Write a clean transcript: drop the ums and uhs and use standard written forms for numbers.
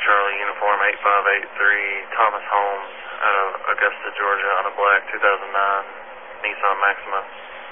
Charlie Uniform 8583, Thomas Holmes out of Augusta, Georgia on a black 2009 Nissan Maxima.